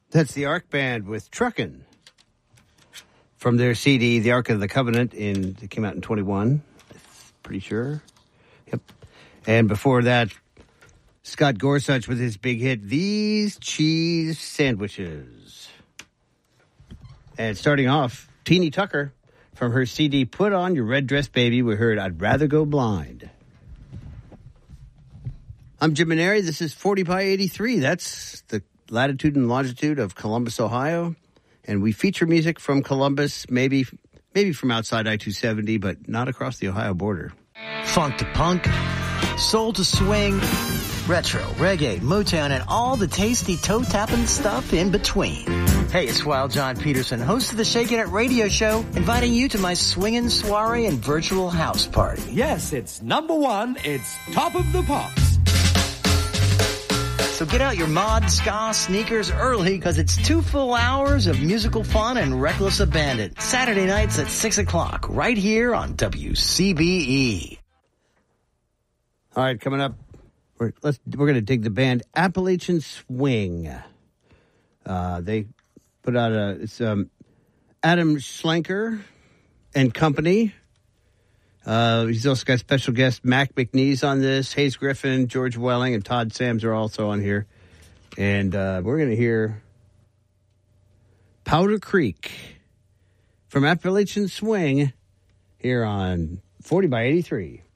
That's the Ark Band with Truckin'. From their CD, The Ark of the Covenant, it came out in 21. Pretty sure. Yep. And before that, Scott Gorsuch with his big hit, These Cheese Sandwiches. And starting off, Teeny Tucker from her CD, Put On Your Red Dress Baby, we heard I'd Rather Go Blind. I'm Jim Maneri. This is 40 by 83. That's the latitude and longitude of Columbus, Ohio. And we feature music from Columbus, maybe from outside I-270, but not across the Ohio border. Funk to punk, soul to swing, retro, reggae, Motown, and all the tasty toe-tapping stuff in between. Hey, it's Wild John Peterson, host of the Shakin' It radio show, inviting you to my swingin' soiree and virtual house party. Yes, it's number one. It's Top of the Pops. So get out your mod, ska, sneakers early, because it's 2 full hours of musical fun and reckless abandon. Saturday nights at 6 o'clock, right here on WCBE. All right, coming up, we're going to dig the band Appalachian Swing. They put out it's Adam Schlenker and company. He's also got special guest Mac McNeese on this. Hayes Griffin, George Welling, and Todd Sams are also on here. And we're going to hear Powder Creek from Appalachian Swing here on 40 by 83.